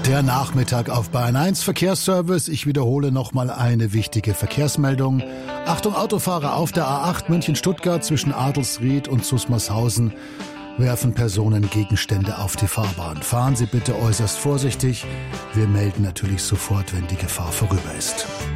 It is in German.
Der Nachmittag auf Bayern 1 Verkehrsservice. Ich wiederhole nochmal eine wichtige Verkehrsmeldung. Achtung Autofahrer, auf der A8 München-Stuttgart zwischen Adelsried und Susmarshausen werfen Personen Gegenstände auf die Fahrbahn. Fahren Sie bitte äußerst vorsichtig. Wir melden natürlich sofort, wenn die Gefahr vorüber ist.